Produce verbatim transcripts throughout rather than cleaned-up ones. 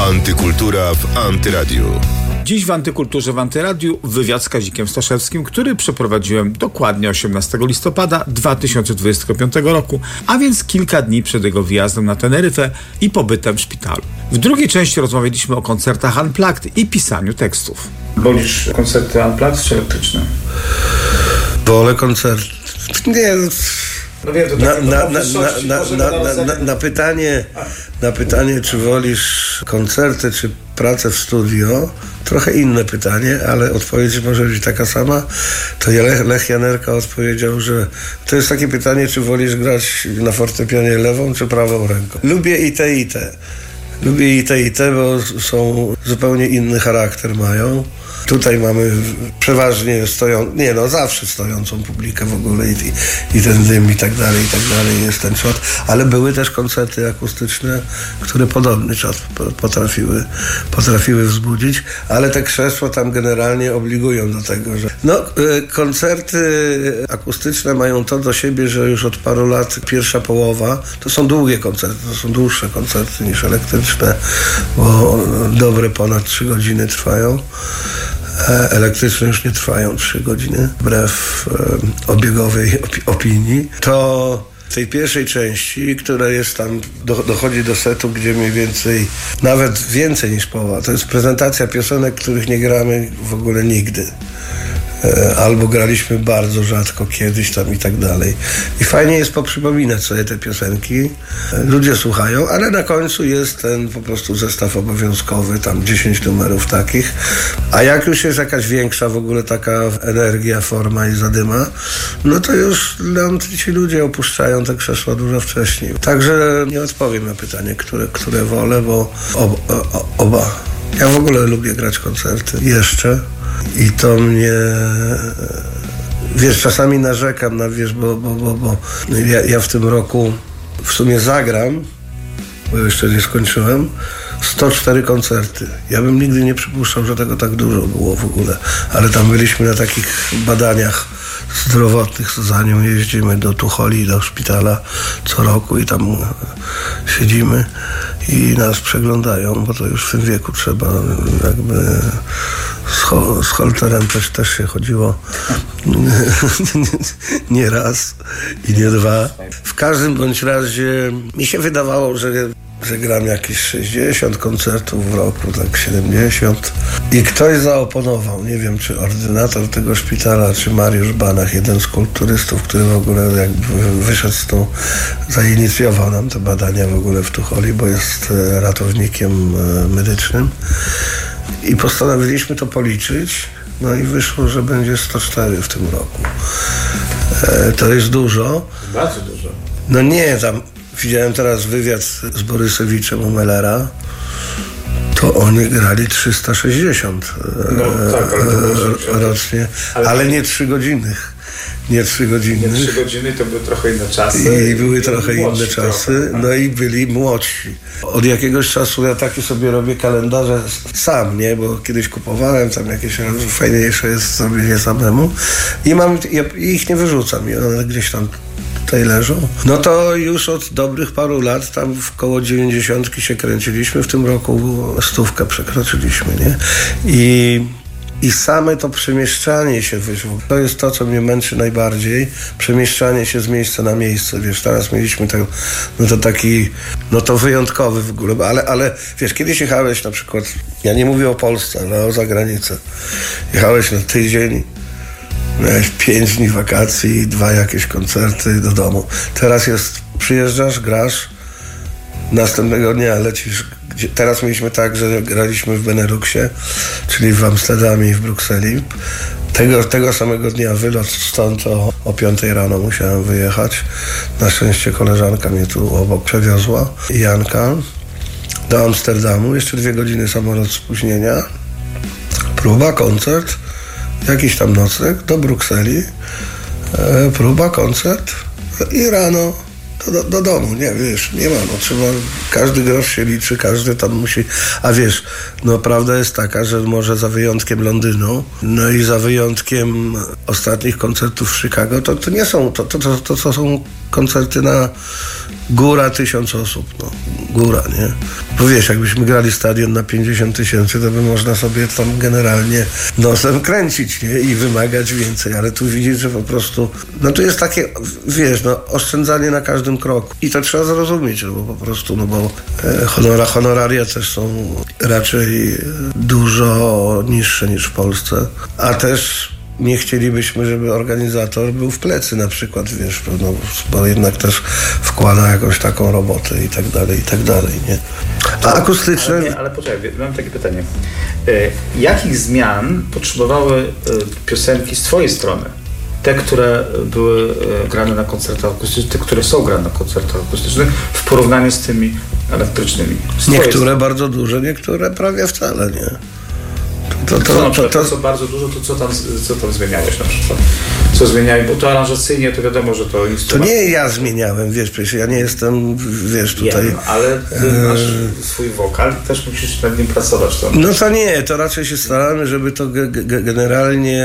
Antykultura w Antyradiu. Dziś w Antykulturze w Antyradiu wywiad z Kazikiem Staszewskim, który przeprowadziłem dokładnie osiemnastego listopada dwa tysiące dwudziestego piątego roku, a więc kilka dni przed jego wyjazdem na Teneryfę i pobytem w szpitalu. W drugiej części rozmawialiśmy o koncertach Unplugged i pisaniu tekstów. Wolisz koncerty Unplugged czy elektryczne? Wolę koncert. Nie, no wiem, to na, na, na, na, na, na, na, na pytanie, na pytanie, czy wolisz koncerty, czy pracę w studio, trochę inne pytanie, ale odpowiedź może być taka sama. To Lech, Lech Janerka odpowiedział, że to jest takie pytanie, czy wolisz grać na fortepianie lewą, czy prawą ręką. Lubię i te, i te. Lubię i te, i te, bo są zupełnie inny charakter mają. Tutaj mamy przeważnie stoją, nie no, zawsze stojącą publikę w ogóle i, i ten dym i tak dalej, i tak dalej, jest ten czat. Ale były też koncerty akustyczne, które podobny czat potrafiły, potrafiły wzbudzić, ale te krzesła tam generalnie obligują do tego, że no, koncerty akustyczne mają to do siebie, że już od paru lat pierwsza połowa, to są długie koncerty, to są dłuższe koncerty niż elektryczne, bo dobre ponad trzy godziny trwają. Elektryczne już nie trwają trzy godziny, wbrew e, obiegowej opi- opinii. To w tej pierwszej części, która jest tam, do, dochodzi do setu, gdzie mniej więcej, nawet więcej niż połowa, to jest prezentacja piosenek, których nie gramy w ogóle nigdy. Albo graliśmy bardzo rzadko kiedyś tam i tak dalej. I fajnie jest poprzypominać sobie te piosenki. Ludzie słuchają, ale na końcu jest ten po prostu zestaw obowiązkowy, tam dziesięć numerów takich. A jak już jest jakaś większa w ogóle taka energia, forma i zadyma, no to już ci ludzie opuszczają te krzesła dużo wcześniej. Także nie odpowiem na pytanie, które, które wolę, bo oba, oba. Ja w ogóle lubię grać koncerty. Jeszcze. I to mnie, wiesz, czasami narzekam na, wiesz, bo, bo, bo, bo ja, ja w tym roku w sumie zagram, bo jeszcze nie skończyłem, sto cztery koncerty. Ja bym nigdy nie przypuszczał, że tego tak dużo było w ogóle, ale tam byliśmy na takich badaniach zdrowotnych, za nią jeździmy do Tucholi, do szpitala co roku i tam siedzimy i nas przeglądają, bo to już w tym wieku trzeba jakby z, ho- z holterem też, też się chodziło nie raz i nie dwa. W każdym bądź razie mi się wydawało, że że gram jakieś sześćdziesiąt koncertów w roku, tak siedemdziesiąt. I ktoś zaoponował, nie wiem, czy ordynator tego szpitala, czy Mariusz Banach, jeden z kulturystów, który w ogóle jakby wyszedł z tą, zainicjował nam te badania w ogóle w Tucholi, bo jest ratownikiem medycznym. I postanowiliśmy to policzyć, no i wyszło, że będzie sto cztery w tym roku. E, to jest dużo. Bardzo dużo. No nie, tam widziałem teraz wywiad z Borysewiczem u Mellera, to oni grali trzysta sześćdziesiąt no, tak, ale to e, rocznie, ale, ale nie trzy godziny. Nie trzy godziny. Nie trzy godziny to były trochę inne czasy. I były trochę inne czasy, trochę. No i byli młodsi. Od jakiegoś czasu ja takie sobie robię kalendarze sam, nie? Bo kiedyś kupowałem tam jakieś, fajniejsze jest zrobienie samemu i mam, ja ich nie wyrzucam, one gdzieś tam tutaj leżą. No to już od dobrych paru lat tam w koło dziewięćdziesiątki się kręciliśmy, w tym roku stówkę przekroczyliśmy, nie? I I same to przemieszczanie się wyszło. To jest to, co mnie męczy najbardziej. Przemieszczanie się z miejsca na miejsce. Wiesz, teraz mieliśmy tak, no to taki, no to wyjątkowy w ogóle. Ale, ale wiesz, kiedyś jechałeś na przykład, ja nie mówię o Polsce, ale o zagranicę. Jechałeś na tydzień, miałeś pięć dni wakacji i dwa jakieś koncerty do domu. Teraz jest, przyjeżdżasz, grasz, następnego dnia lecisz. Teraz mieliśmy tak, że graliśmy w Beneluxie, czyli w Amsterdamie i w Brukseli. Tego, tego samego dnia wylot stąd o, o piątej rano musiałem wyjechać. Na szczęście koleżanka mnie tu obok przewiozła, Janka, do Amsterdamu. Jeszcze dwie godziny samolot spóźnienia. Próba, koncert, jakiś tam nocleg do Brukseli. E, próba, koncert i rano Do, do domu, nie, wiesz, nie ma, no trzeba, każdy grosz się liczy, każdy tam musi, a wiesz, no prawda jest taka, że może za wyjątkiem Londynu, no i za wyjątkiem ostatnich koncertów w Chicago, to, to nie są, to, to, to, to, to są koncerty na góra tysiąc osób, no. Góra, nie? Bo wiesz, jakbyśmy grali stadion na pięćdziesiąt tysięcy, to by można sobie tam generalnie nosem kręcić, nie? I wymagać więcej, ale tu widzisz, że po prostu, no to jest takie, wiesz, no, oszczędzanie na każdym kroku. I to trzeba zrozumieć, no bo po prostu, no bo e, honora, honoraria też są raczej dużo niższe niż w Polsce, a też nie chcielibyśmy, żeby organizator był w plecy na przykład, wiesz, no, bo jednak też wkłada jakąś taką robotę i tak dalej, i tak dalej, nie? A akustyczne... Ale, nie, ale poczekaj, mam takie pytanie. E, jakich zmian potrzebowały e, piosenki z twojej strony? Te, które były e, grane na koncertach akustycznych, te, które są grane na koncertach akustycznych w porównaniu z tymi elektrycznymi? Z niektóre bardzo duże, niektóre prawie wcale, nie? To, to, to, to, to, to co bardzo dużo, to co tam, co tam zmieniałeś na przykład? Co zmieniałeś? Bo to aranżacyjnie to wiadomo, że to instrument... To nie ja zmieniałem, wiesz, przecież ja nie jestem, wiesz, tutaj... Wiem, ale ty masz swój wokal i też musisz nad nim pracować. To no to nie, to raczej się staramy, żeby to ge- ge- generalnie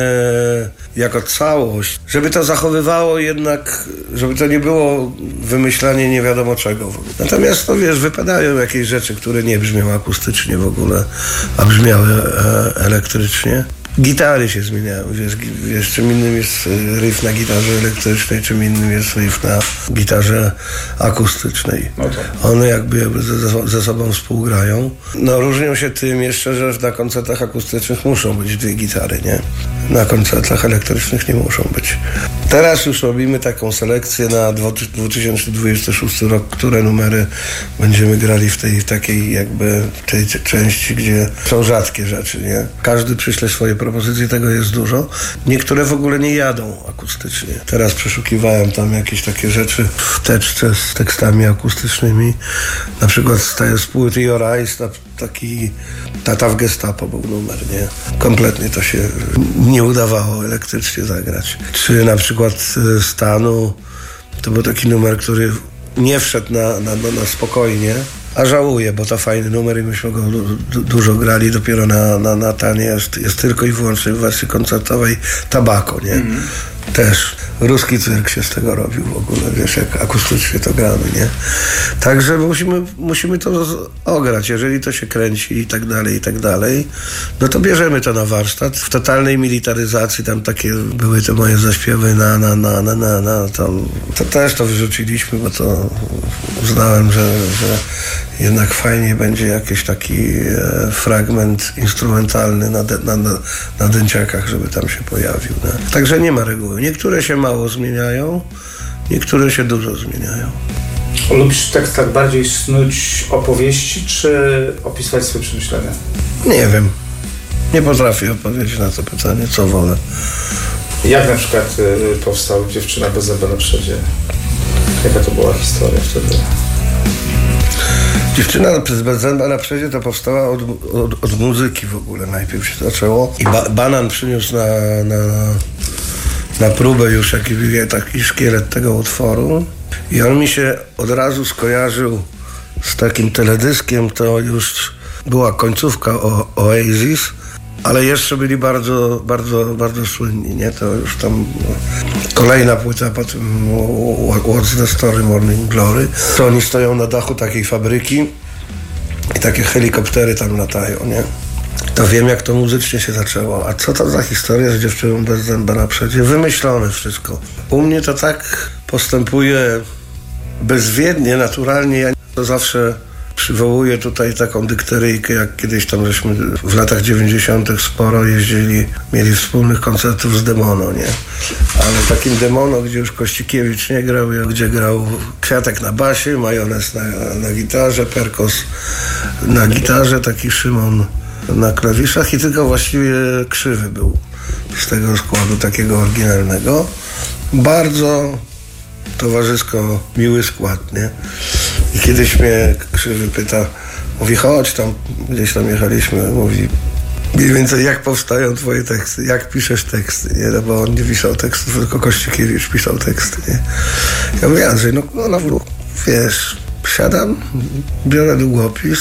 jako całość, żeby to zachowywało jednak, żeby to nie było wymyślanie nie wiadomo czego. Natomiast, no wiesz, wypadają jakieś rzeczy, które nie brzmią akustycznie w ogóle, a brzmiały e- elektrycznie. Gitary się zmieniają, wiesz, wiesz, czym innym jest riff na gitarze elektrycznej, czym innym jest riff na gitarze akustycznej. No to. One jakby, jakby ze, ze sobą współgrają. No różnią się tym jeszcze, że na koncertach akustycznych muszą być dwie gitary, nie? Na koncertach elektrycznych nie muszą być. Teraz już robimy taką selekcję na dwa tysiące dwudziesty szósty rok, które numery będziemy grali w tej takiej jakby tej części, gdzie są rzadkie rzeczy, nie? Każdy przyśle swoje propozycje, tego jest dużo. Niektóre w ogóle nie jadą akustycznie. Teraz przeszukiwałem tam jakieś takie rzeczy w teczce z tekstami akustycznymi. Na przykład z płyty Your Eyes, taki Tata w Gestapo był numer, nie? Kompletnie to się nie udawało elektrycznie zagrać. Czy na przykład Stanu, to był taki numer, który nie wszedł na, na, na, na spokojnie, a żałuję, bo to fajny numer i myśmy go du- dużo grali dopiero na, na, na tanie. Jest, jest tylko i wyłącznie w wersji koncertowej Tabako, nie? Mm-hmm. Też ruski cyrk się z tego robił w ogóle, wiesz, jak akustycznie to gramy, nie? Także musimy, musimy to ograć. Jeżeli to się kręci i tak dalej, i tak dalej, no to bierzemy to na warsztat. W totalnej militaryzacji tam takie były te moje zaśpiewy na, na, na, na, na, na tam. To też to wyrzuciliśmy, bo to uznałem, że, że jednak fajnie będzie jakiś taki e, fragment instrumentalny na, de, na, na, na dęciakach, żeby tam się pojawił. Nie? Także nie ma reguły. Niektóre się mało zmieniają, niektóre się dużo zmieniają. Lubisz w tekstach bardziej snuć opowieści, czy opisywać swoje przemyślenia? Nie wiem. Nie potrafię odpowiedzieć na to pytanie, co wolę. Jak na przykład y, powstał Dziewczyna bez zęba na przodzie? Jaka to była historia wtedy? Dziewczyna bez zęba na przodzie to powstała od, od, od muzyki w ogóle. Najpierw się zaczęło i ba- Banan przyniósł na, na, na próbę już taki, taki szkielet tego utworu i on mi się od razu skojarzył z takim teledyskiem. To już była końcówka o Oasis, ale jeszcze byli bardzo, bardzo, bardzo słynni, nie? To już tam no, kolejna płyta po tym What's the Story, Morning Glory. To oni stoją na dachu takiej fabryki i takie helikoptery tam latają, nie? To wiem, jak to muzycznie się zaczęło. A co to za historia z Dziewczyną bez zęba na przodzie? Wymyślone wszystko. U mnie to tak postępuje bezwiednie, naturalnie. Ja to zawsze przywołuję tutaj taką dykteryjkę, jak kiedyś tam żeśmy w latach dziewięćdziesiątych sporo jeździli, mieli wspólnych koncertów z Demono, nie? Ale takim Demono, gdzie już Kościkiewicz nie grał, gdzie grał Kwiatek na basie, Majonez na, na gitarze, Perkos na gitarze, taki Szymon na klawiszach i tylko właściwie Krzywy był z tego składu takiego oryginalnego. Bardzo towarzysko miły skład, nie? I kiedyś mnie Krzywy pyta, mówi, chodź tam, gdzieś tam jechaliśmy, mówi, mniej więcej jak powstają twoje teksty, jak piszesz teksty, nie? No bo on nie pisał tekstów, tylko Kościkiewicz pisał teksty, nie? Ja mówię, Andrzej, no, no, no wiesz, siadam, biorę długopis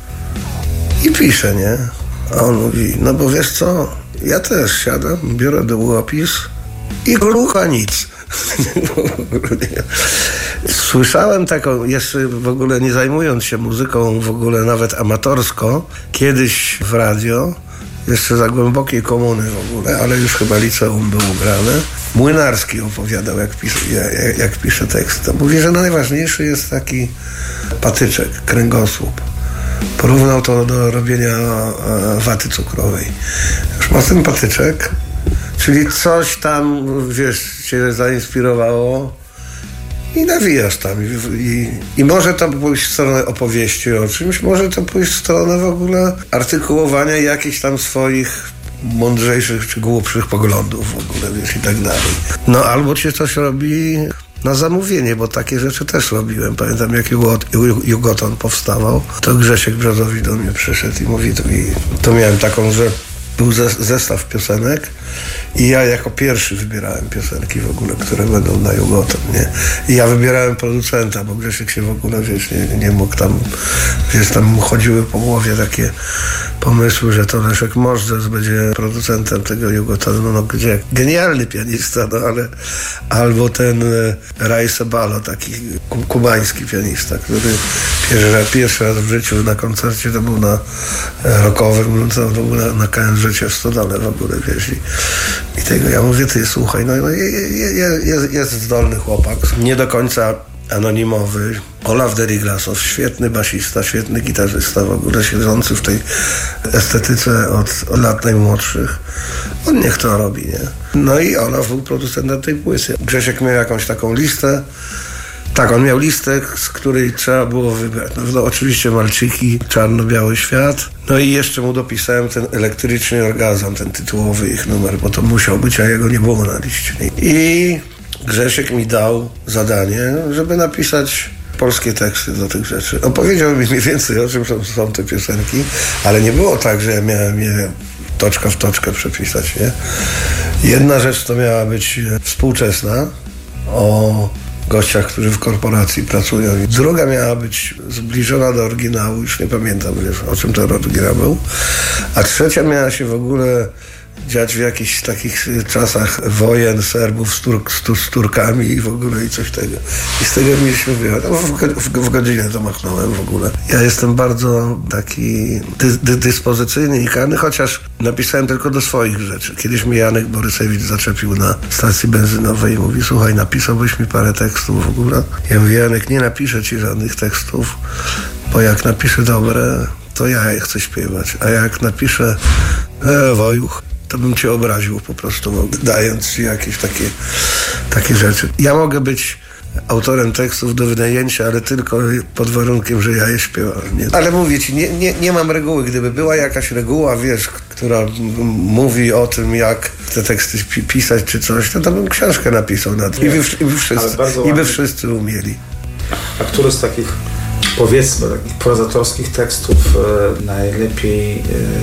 i piszę, nie? A on mówi, no bo wiesz co, ja też siadam, biorę długopis i grucha nic. Słyszałem taką, jeszcze w ogóle nie zajmując się muzyką w ogóle nawet amatorsko, kiedyś w radio, jeszcze za głębokiej komuny w ogóle, ale już chyba liceum było grane. Młynarski opowiadał, jak pisze, jak, jak pisze tekst. To mówi, że najważniejszy jest taki patyczek, kręgosłup. Porównał to do robienia waty cukrowej. Już ma ten patyczek, czyli coś tam, wiesz, cię zainspirowało i nawijasz tam. I, i, I może to pójść w stronę opowieści o czymś, może to pójść w stronę w ogóle artykułowania jakichś tam swoich mądrzejszych czy głupszych poglądów w ogóle, wiesz, i tak dalej. No albo cię coś robi na zamówienie, bo takie rzeczy też robiłem. Pamiętam, jak Jugoton powstawał, to Grzesiek Brzozowicz do mnie przyszedł i mówi, to, i to miałem taką, że był zestaw piosenek i ja jako pierwszy wybierałem piosenki w ogóle, które będą na Jugoton, nie? I ja wybierałem producenta, bo Grzesiek się w ogóle, wiesz, nie, nie mógł tam, wiesz, tam mu chodziły po głowie takie pomysły, że to Leszek Możdżers będzie producentem tego Jugotonu, no gdzie? Genialny pianista, no ale albo ten Ray Sebalo, taki kubański pianista, który pierwszy raz, pierwszy raz w życiu na koncercie to był na rockowym, to był na, na K N Z w Stodole w ogóle, wiesz, i, i tego ja mówię, ty słuchaj, no, no jest, jest, jest zdolny chłopak, nie do końca anonimowy, Olaf Deriglasow, świetny basista, świetny gitarzysta, w ogóle siedzący w tej estetyce od, od lat najmłodszych. On niech to robi, nie? No i Olaf był producentem tej płyty. Grzesiek miał jakąś taką listę. Tak, on miał listę, z której trzeba było wybrać. No, no oczywiście Malczyki, Czarno-Biały Świat. No i jeszcze mu dopisałem ten Elektryczny Orgazm, ten tytułowy ich numer, bo to musiał być, a jego nie było na liście. I Grzesiek mi dał zadanie, żeby napisać polskie teksty do tych rzeczy. Opowiedział mi mniej więcej, o czym są, są te piosenki, ale nie było tak, że ja miałem je toczka w toczkę przepisać, nie? Jedna rzecz to miała być współczesna, o gościach, którzy w korporacji pracują. Druga miała być zbliżona do oryginału, już nie pamiętam, wiesz, o czym ten oryginał był. A trzecia miała się w ogóle dziać w jakichś takich czasach wojen Serbów z, Turk, z, z Turkami i w ogóle i coś tego. I z tego mieliśmy wyjechać. No, w, w, w godzinę to machnąłem w ogóle. Ja jestem bardzo taki dy, dy, dyspozycyjny i karny, chociaż napisałem tylko do swoich rzeczy. Kiedyś mi Janek Borysewicz zaczepił na stacji benzynowej i mówi, słuchaj, napisałbyś mi parę tekstów w ogóle? Ja mówię, Janek, nie napiszę ci żadnych tekstów, bo jak napiszę dobre, to ja je chcę śpiewać. A jak napiszę e, Wojuch, to bym cię obraził po prostu, dając ci jakieś takie, takie rzeczy. Ja mogę być autorem tekstów do wynajęcia, ale tylko pod warunkiem, że ja je śpiewam. Nie? Ale mówię ci, nie, nie, nie mam reguły. Gdyby była jakaś reguła, wiesz, która mówi o tym, jak te teksty pisać czy coś, to, to bym książkę napisał na to. I by, i by, wszyscy, i by wszyscy umieli. A który z takich, powiedzmy, takich prozatorskich tekstów e, najlepiej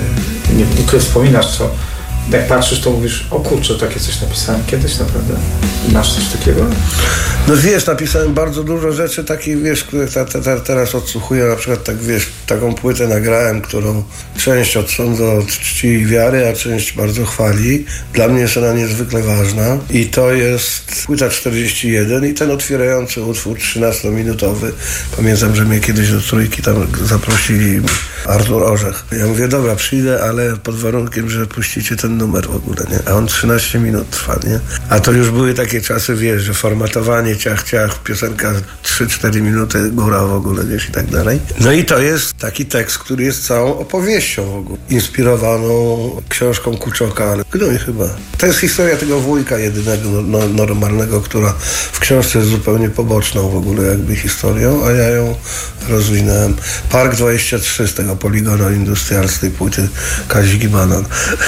e, nie, nie które wspominasz, co jak patrzysz, to mówisz, o kurczę, takie coś napisałem kiedyś naprawdę. Masz coś takiego? No wiesz, napisałem bardzo dużo rzeczy takich, wiesz, które ta, ta, ta, teraz odsłuchuję, na przykład tak, wiesz, taką płytę nagrałem, którą część odsądza od czci i wiary, a część bardzo chwali. Dla mnie jest ona niezwykle ważna i to jest płyta czterdzieści jeden i ten otwierający utwór trzynastominutowy. Pamiętam, że mnie kiedyś do Trójki tam zaprosili Artur Orzech. Ja mówię, dobra, przyjdę, ale pod warunkiem, że puścicie ten numer w ogóle, nie? A on trzynaście minut trwa, nie? A to już były takie czasy, wiesz, że formatowanie, ciach, ciach, piosenka trzy cztery minuty, góra w ogóle, wiesz, i tak dalej. No i to jest taki tekst, który jest całą opowieścią w ogóle. Inspirowaną książką Kuczoka, ale gnój chyba. To jest historia tego wujka jedynego, no, normalnego, która w książce jest zupełnie poboczną w ogóle jakby historią, a ja ją rozwinąłem. Park dwadzieścia trzy z tego Poligonu Industrial, z tej płyty Kazik i Banan.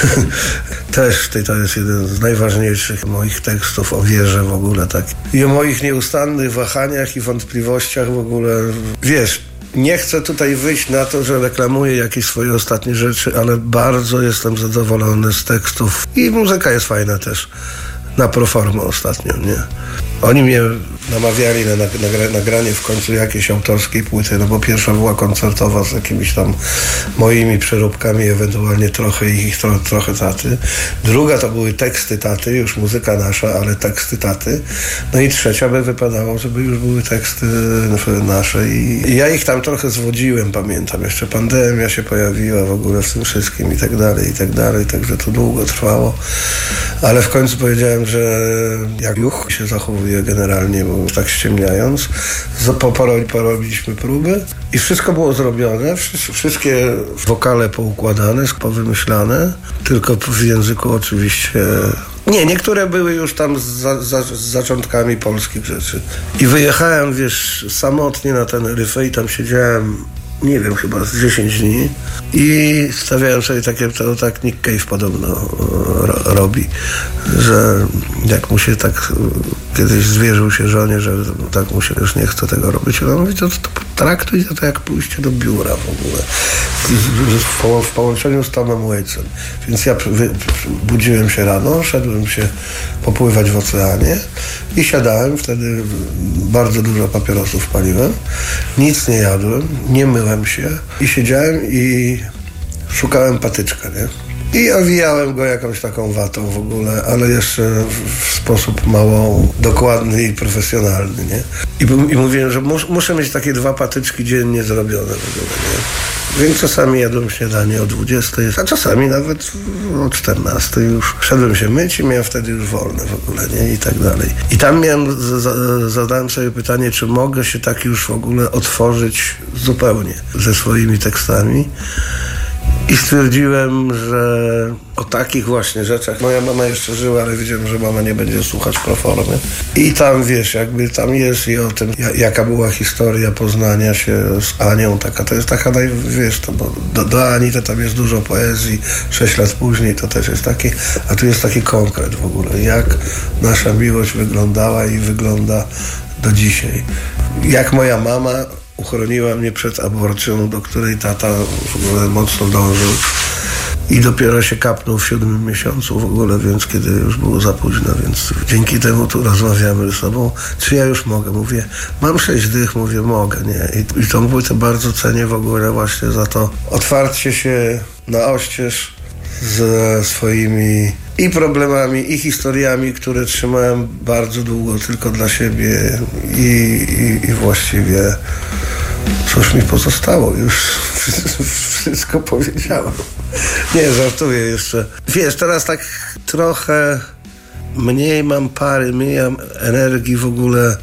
Też to jest jeden z najważniejszych moich tekstów o wierze w ogóle, tak. I o moich nieustannych wahaniach i wątpliwościach w ogóle. Wiesz, nie chcę tutaj wyjść na to, że reklamuję jakieś swoje ostatnie rzeczy, ale bardzo jestem zadowolony z tekstów. I muzyka jest fajna też. Na Proformę ostatnio, nie? Oni mnie namawiali na nagra, nagranie w końcu jakiejś autorskiej płyty, no bo pierwsza była koncertowa z jakimiś tam moimi przeróbkami, ewentualnie trochę ich, tro, trochę taty. Druga to były teksty taty, już muzyka nasza, ale teksty taty. No i trzecia by wypadało, żeby już były teksty nasze. I, i ja ich tam trochę zwodziłem, pamiętam. Jeszcze pandemia się pojawiła w ogóle w tym wszystkim i tak dalej, i tak dalej. Także to długo trwało. Ale w końcu powiedziałem, że jak juch się zachowuje generalnie, bo tak ściemniając, porobiliśmy próby i wszystko było zrobione, wszystkie wokale poukładane, powymyślane, tylko w języku oczywiście... Nie, niektóre były już tam z, za, z zaczątkami polskich rzeczy. I wyjechałem, wiesz, samotnie na Teneryfę i tam siedziałem, nie wiem, chyba z dziesięć dni i stawiałem sobie takie, to tak Nick Cave podobno ro, robi, że jak mu się tak kiedyś zwierzył się żonie, że tak mu się już nie chce tego robić, no mówi, to, to traktuj to jak pójście do biura w ogóle, w, po, w połączeniu z Tomem Waitsem. Więc ja wy, budziłem się rano, szedłem się popływać w oceanie i siadałem, wtedy bardzo dużo papierosów paliłem, nic nie jadłem, nie myłem się i siedziałem i szukałem patyczka, nie? I owijałem go jakąś taką watą w ogóle, ale jeszcze w sposób mało dokładny i profesjonalny, nie? I, i mówiłem, że mus, muszę mieć takie dwa patyczki dziennie zrobione w ogóle, nie? Więc czasami jadłem śniadanie o dwudziestej, a czasami nawet o czternastej już. Szedłem się myć i miałem wtedy już wolne w ogóle, nie? I tak dalej. I tam miałem, z, zadałem sobie pytanie, czy mogę się tak już w ogóle otworzyć zupełnie ze swoimi tekstami. I stwierdziłem, że o takich właśnie rzeczach, moja mama jeszcze żyła, ale wiedziałem, że mama nie będzie słuchać proformy. I tam, wiesz, jakby tam jest i o tym, jaka była historia poznania się z Anią, taka, to jest taka, wiesz, to, bo do, do Ani to tam jest dużo poezji, sześć lat później to też jest taki, a tu jest taki konkret w ogóle, jak nasza miłość wyglądała i wygląda do dzisiaj. Jak moja mama uchroniła mnie przed aborcją, do której tata w ogóle mocno dążył i dopiero się kapnął w siódmym miesiącu w ogóle, więc kiedy już było za późno, więc dzięki temu tu rozmawiamy ze sobą. Czy ja już mogę? Mówię, mam sześć dych, mówię, mogę, nie? I, i tą płytę bardzo cenię w ogóle właśnie za to otwarcie się na oścież ze swoimi i problemami, i historiami, które trzymałem bardzo długo tylko dla siebie i, i, i właściwie cóż mi pozostało, już wszystko powiedziałem. Nie, żartuję jeszcze. Wiesz, teraz tak trochę mniej mam pary, mniej mam energii w ogóle,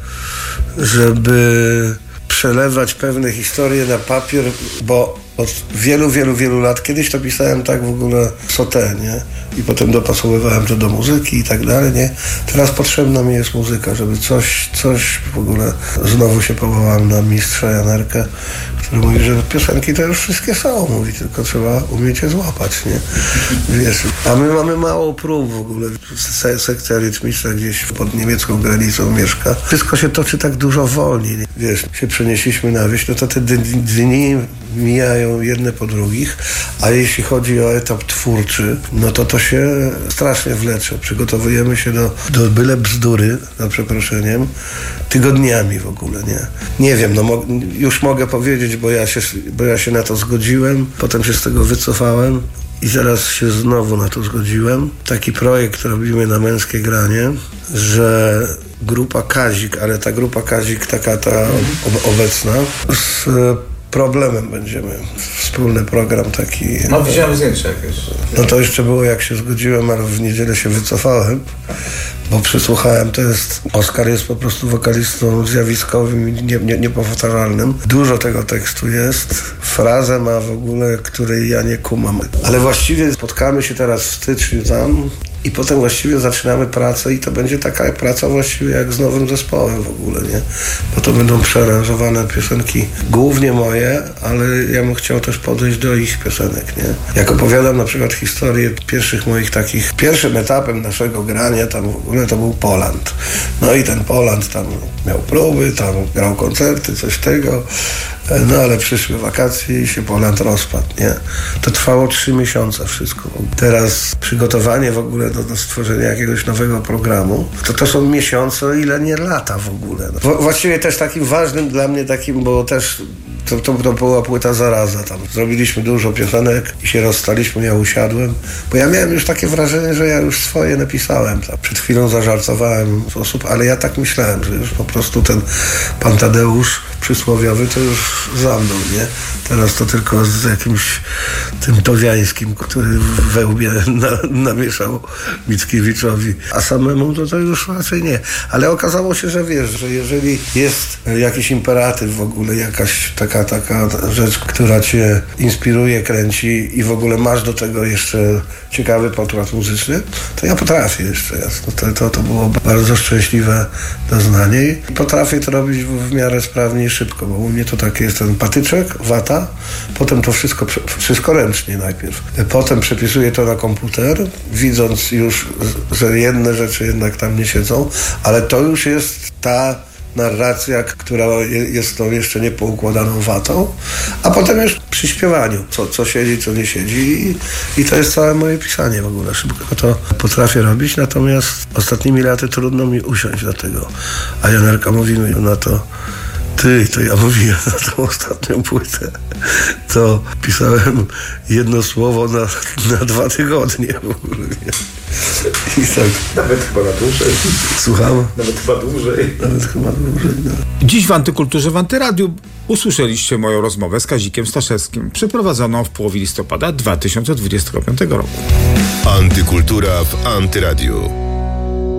żeby przelewać pewne historie na papier, bo od wielu, wielu, wielu lat, kiedyś to pisałem tak w ogóle sotę, nie? I potem dopasowywałem to do muzyki i tak dalej, nie? Teraz potrzebna mi jest muzyka, żeby coś, coś w ogóle... Znowu się powołałem na mistrza Janerkę, który mówi, że piosenki to już wszystkie są, mówi, tylko trzeba umieć je złapać, nie? Wiesz, a my mamy mało prób w ogóle. Se- sekcja rytmiczna gdzieś pod niemiecką granicą mieszka. Wszystko się toczy tak dużo wolniej, nie? Wiesz, się przenieśliśmy na wieś, no to te dni mijają jedne po drugich, a jeśli chodzi o etap twórczy, no to to się strasznie wlecze. Przygotowujemy się do, do byle bzdury, za przeproszeniem, tygodniami w ogóle, nie? Nie wiem, no mo- już mogę powiedzieć, bo ja, się, bo ja się na to zgodziłem, potem się z tego wycofałem i zaraz się znowu na to zgodziłem. Taki projekt robimy na Męskie Granie, że grupa Kazik, ale ta grupa Kazik taka ta ob- obecna, z Problemem będziemy. Wspólny program taki. No widziałem zdjęcia jakieś. No to jeszcze było jak się zgodziłem, ale w niedzielę się wycofałem, bo przysłuchałem, to jest, Oskar jest po prostu wokalistą zjawiskowym i nie, nie, niepowtarzalnym. Dużo tego tekstu jest. Frazę ma w ogóle, której ja nie kumam. Ale właściwie spotkamy się teraz w styczniu tam i potem właściwie zaczynamy pracę i to będzie taka praca właściwie jak z nowym zespołem w ogóle, nie? Bo to będą przearanżowane piosenki głównie moje, ale ja bym chciał też podejść do ich piosenek, nie? Jak opowiadam na przykład historię pierwszych moich takich, pierwszym etapem naszego grania tam w ogóle to był Poland. No i ten Poland tam miał próby, tam grał koncerty, coś tego, no ale przyszły wakacje i się ponad rozpadł, nie? To trwało trzy miesiące wszystko. Teraz przygotowanie w ogóle do, do stworzenia jakiegoś nowego programu, to to są miesiące, ile nie lata w ogóle. No. Właściwie też takim ważnym dla mnie takim, bo też To, to, to była płyta Zaraza. Tam zrobiliśmy dużo piosenek i się rozstaliśmy, ja usiadłem, bo ja miałem już takie wrażenie, że ja już swoje napisałem. Tam. Przed chwilą zażartowałem w sposób, ale ja tak myślałem, że już po prostu ten pan Tadeusz przysłowiowy to już za mną, nie? Teraz to tylko z jakimś tym Towiańskim, który we łbie na, namieszał Mickiewiczowi, a samemu to, to już raczej nie. Ale okazało się, że wiesz, że jeżeli jest jakiś imperatyw w ogóle, jakaś taka, taka rzecz, która cię inspiruje, kręci i w ogóle masz do tego jeszcze ciekawy podkład muzyczny, to ja potrafię jeszcze raz. No to, to, to było bardzo szczęśliwe doznanie i potrafię to robić w, w miarę sprawnie i szybko, bo u mnie to taki jest ten patyczek, wata, potem to wszystko, wszystko ręcznie najpierw. Potem przepisuję to na komputer, widząc już, że jedne rzeczy jednak tam nie siedzą, ale to już jest ta narracja, która jest tą jeszcze niepoukładaną watą, a potem już przy śpiewaniu, co, co siedzi, co nie siedzi i, i to jest całe moje pisanie w ogóle. Szybko to potrafię robić, natomiast ostatnimi laty trudno mi usiąść do tego. A Janerka mówi mi na to, ty, to ja mówiłem na tą ostatnią płytę, to pisałem jedno słowo na, na dwa tygodnie w ogóle. Nie? I tak. Nawet chyba na dłużej. Słucham? Nawet chyba dłużej. Nawet chyba dłużej, no. Dziś w Antykulturze w Antyradiu usłyszeliście moją rozmowę z Kazikiem Staszewskim, przeprowadzoną w połowie listopada dwa tysiące dwudziestego piątego roku. Antykultura w Antyradiu.